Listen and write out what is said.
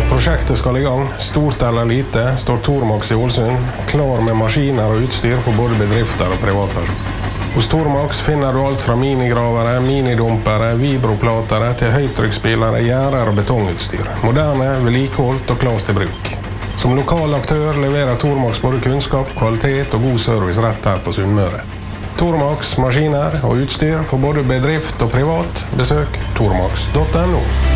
Prosjektet skal i gang. Stort eller lite står Tormax i Ålesund klar med maskiner og utstyr for både bedrifter og privatpersoner. Hos Tormax finner du alt fra minigravere, minidumpere, vibroplatere til høytrykksspillere, gjerder og betongutstyr. Moderne, vedlikeholdt og klart til bruk. Som lokal aktør leverer Tormax både kunnskap, kvalitet og god service rett her på Sunnmøre. Tormax, maskiner og utstyr for både bedrift og privat. Besøk tormax.no.